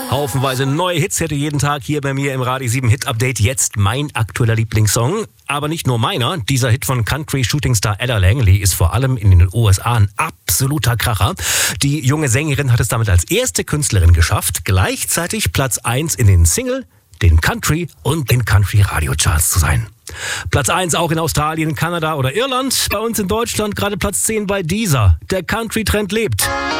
Haufenweise neue Hits hätte jeden Tag hier bei mir im Radio 7 Hit Update. Jetzt mein aktueller Lieblingssong. Aber nicht nur meiner. Dieser Hit von Country-Shootingstar Ella Langley ist vor allem in den USA ein absoluter Kracher. Die junge Sängerin hat es damit als erste Künstlerin geschafft, gleichzeitig Platz 1 in den Single, den Country und den Country-Radio-Charts zu sein. Platz 1 auch in Australien, Kanada oder Irland. Bei uns in Deutschland gerade Platz 10 bei Deezer. Der Country-Trend lebt.